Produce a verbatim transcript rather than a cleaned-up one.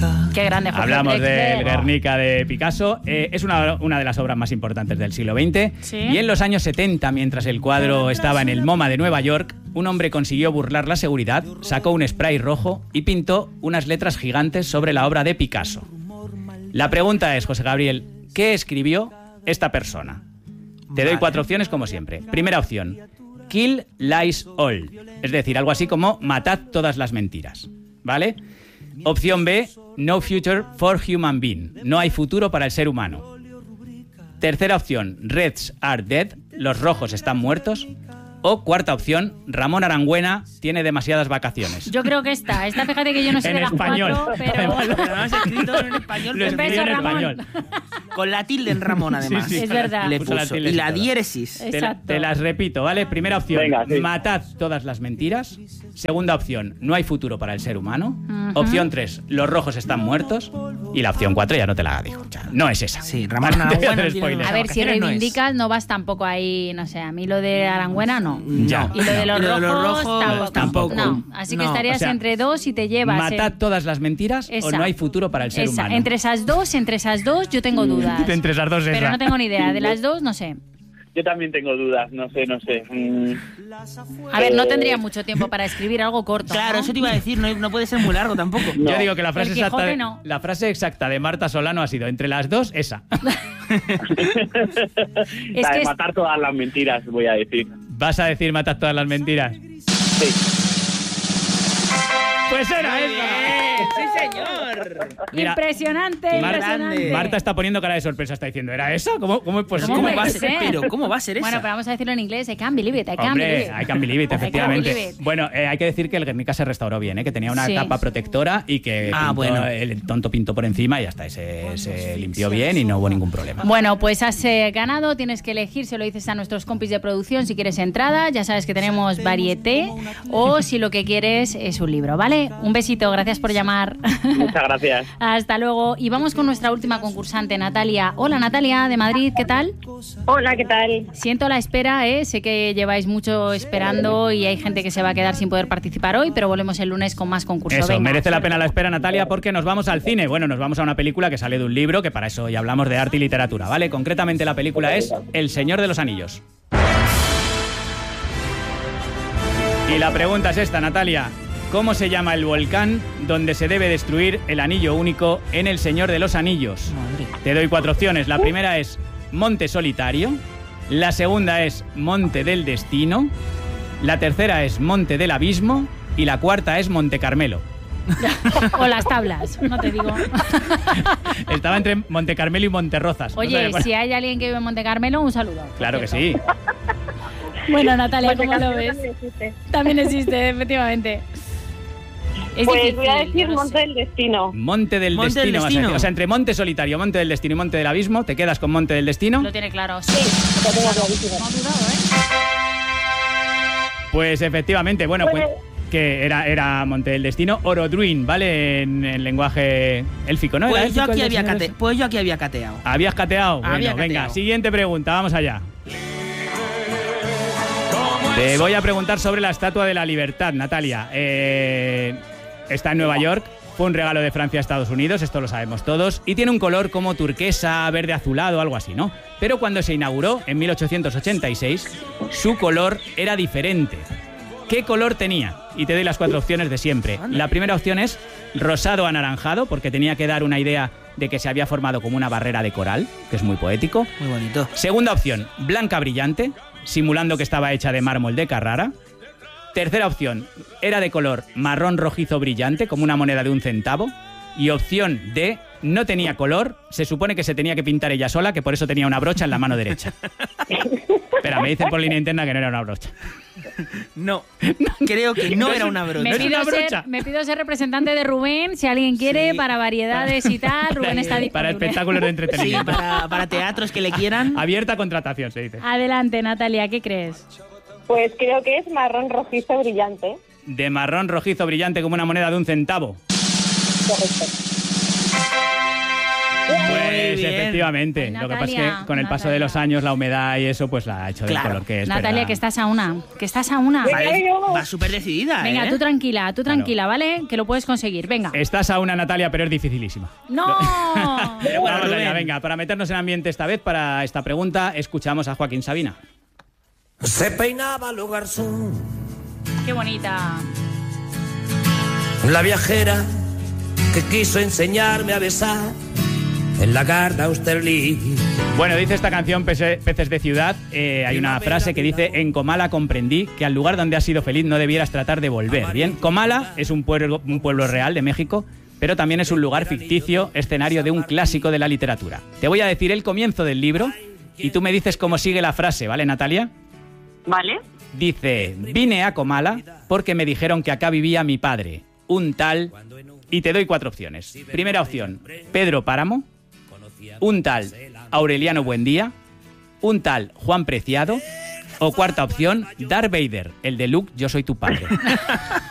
Guernica. Qué grande Jorge Hablamos Drexler. del Guernica de Picasso. Eh, es una, una de las obras más importantes del siglo veinte. ¿Sí? Y en los años setenta, mientras el cuadro estaba en el MoMA de Nueva York, un hombre consiguió burlar la seguridad, sacó un spray rojo y pintó unas letras gigantes sobre la obra de Picasso. La pregunta es, José Gabriel, ¿qué escribió esta persona? Te doy cuatro opciones como siempre. Primera opción, Kill Lies All, es decir, algo así como matad todas las mentiras, ¿vale? Opción B, No Future for Human Being, no hay futuro para el ser humano. Tercera opción, Reds are dead, los rojos están muertos. O cuarta opción, Ramón Arangüena tiene demasiadas vacaciones. Yo creo que esta, esta fíjate que yo no sé En de las español. cuatro, pero... Además escrito en español. Lo Un escribió beso, en Ramón. español. Con la tilde en Ramón, además. Sí, sí, Es verdad. Le Puso la puso. tilde Y la y todo. diéresis. Te, la- Exacto. te las repito, ¿vale? Primera opción, Venga, sí. matad todas las mentiras. Segunda opción, no hay futuro para el ser humano. Ujú. Opción tres, los rojos están muertos. Y la opción cuatro ya no te la digo. Ya, no es esa. Sí, Ramón Vale, te voy a Arangüena hacer tiene spoiler. A ver, si vacaciones no es. reivindicas, no vas tampoco ahí, no sé, a mí lo de Arangüena no. Ya. Y lo de los, Y lo de los rojos, rojos, tampoco. tampoco. No, así que No, estarías o sea, entre dos y te llevas. Matad eh, todas las mentiras o esa. no hay futuro para el ser esa. humano. Entre esas dos, entre esas dos, yo tengo dudas. Entre esas dos Pero esa. no tengo ni idea. De las dos, no sé. Yo también tengo dudas, no sé, no sé. Mm, A ver, no Eh, tendría mucho tiempo para escribir algo corto. Claro, ¿no? eso te iba a decir, no, no puede ser muy largo tampoco. No. Yo digo que la frase, El exacta Quijote de, no. la frase exacta de Marta Solano ha sido entre las dos, esa. Es la que de es- matar todas las mentiras, voy a decir. ¿Vas a decir matad todas las mentiras? Sí. Pues era esa. ¡Sí, señor! Mira, impresionante, Mar- impresionante. Marta está poniendo cara de sorpresa, está diciendo, ¿era esa? ¿Cómo, cómo es posible? ¿Cómo puede va a ser? ser? Pero, ¿cómo va a ser esa? Bueno, pero vamos a decirlo en inglés. I can't believe it, I can't believe Hombre, it. I can believe it, I can't efectivamente. believe it. Bueno, eh, hay que decir que el Guernica se restauró bien, ¿eh? Que tenía una Sí. capa protectora y que Ah, pintó- bueno. el tonto pintó por encima y ya está, se, se limpió bien y no hubo ningún problema. Bueno, pues has eh, ganado, tienes que elegir, se lo dices a nuestros compis de producción si quieres entrada, ya sabes que tenemos varieté o si lo que quieres es un libro, ¿vale? Un besito, gracias por llamar. Muchas gracias. Hasta luego. Y vamos con nuestra última concursante, Natalia. Hola, Natalia, de Madrid, ¿qué tal? Hola, ¿qué tal? Siento la espera, ¿eh? Sé que lleváis mucho esperando y hay gente que se va a quedar sin poder participar hoy, pero volvemos el lunes con más concursos. Eso, Venga. merece la pena la espera, Natalia, porque nos vamos al cine. Bueno, nos vamos a una película que sale de un libro, que para eso ya hablamos de arte y literatura, ¿vale? Concretamente la película es El Señor de los Anillos. Y la pregunta es esta, Natalia. ¿Cómo se llama el volcán donde se debe destruir el anillo único en El Señor de los Anillos? Madre. Te doy cuatro opciones. La primera es Monte Solitario. La segunda es Monte del Destino. La tercera es Monte del Abismo. Y la cuarta es Monte Carmelo. O las tablas, no te digo. Estaba entre Monte Carmelo y Monterrozas. No Oye, sabía cuál- si hay alguien que vive en Monte Carmelo, un saludo. Claro que sí. Bueno, Natalia, Monte ¿cómo lo Carmelo ves? también existe. También existe, efectivamente. Es Pues difícil, voy a decir yo lo Monte sé. del Destino. Monte del Monte del Destino, vas a Destino. decir. O sea, entre Monte Solitario, Monte del Destino y Monte del Abismo, ¿te quedas con Monte del Destino? Lo tiene claro. Sí, Lo tengo clarísimo. no he dudado, ¿eh? Pues efectivamente, bueno, Pues- cuen- que era, era Monte del Destino, Orodruin, ¿vale? En, en lenguaje élfico, ¿no? ¿Era Pues yo, élfico aquí el había Señor de cate- los- pues yo aquí había cateado. ¿Habías cateado? Bueno, Había venga, cateado. siguiente pregunta, vamos allá. Te voy a preguntar sobre la Estatua de la Libertad, Natalia. Eh, está en Nueva York, fue un regalo de Francia a Estados Unidos, esto lo sabemos todos, y tiene un color como turquesa, verde azulado, algo así, ¿no? Pero cuando se inauguró, en mil ochocientos ochenta y seis, su color era diferente. ¿Qué color tenía? Y te doy las cuatro opciones de siempre. La primera opción es rosado anaranjado, porque tenía que dar una idea de que se había formado como una barrera de coral, que es muy poético. Muy bonito. Segunda opción, blanca brillante, simulando que estaba hecha de mármol de Carrara. Tercera opción, era de color marrón rojizo brillante, como una moneda de un centavo. Y opción D, no tenía color, se supone que se tenía que pintar ella sola, que por eso tenía una brocha en la mano derecha. Espera, me dicen por línea interna que no era una brocha. No, creo que no era una Me brocha. es pido, una brocha. ser, me pido ser representante de Rubén, si alguien quiere, Sí. para variedades y tal, Rubén está disponible. Para espectáculos de Sí, entretenimiento. para, para teatros que le quieran. Abierta contratación, se dice. Adelante, Natalia, ¿qué crees? Pues creo que es marrón rojizo brillante. De marrón rojizo brillante como una moneda de un centavo. Correcto. Pues es, bien. efectivamente. Ay, Lo que pasa es Natalia, que con el paso Natalia. de los años, la humedad y eso, pues la ha hecho del Claro. color que es. Natalia, ¿verdad? que estás a una. Que estás a una. Venga, Vale, yo. va súper decidida, Venga, ¿eh? tú tranquila, tú tranquila, ¿vale? Que lo puedes conseguir. Venga. Estás a una, Natalia, pero es dificilísima. ¡No! Pero bueno, Vamos allá, Rubén. venga, para meternos en ambiente esta vez, para esta pregunta, escuchamos a Joaquín Sabina. Se peinaba lo garzón, ¡Qué bonita! la viajera que quiso enseñarme a besar en la Garda Austerlitz. Bueno, dice esta canción Pese- Peces de Ciudad, eh, hay una frase que dice: en Comala comprendí que al lugar donde has sido feliz no debieras tratar de volver. Bien, Comala es un pueblo, un pueblo real de México, pero también es un lugar ficticio, escenario de un clásico de la literatura. Te voy a decir el comienzo del libro y tú me dices cómo sigue la frase, ¿vale, Natalia? Vale. Dice: vine a Comala porque me dijeron que acá vivía mi padre, un tal... Y te doy cuatro opciones. Primera opción, Pedro Páramo. Un tal Aureliano Buendía. Un tal Juan Preciado. O cuarta opción, Darth Vader, el de Luke, yo soy tu padre.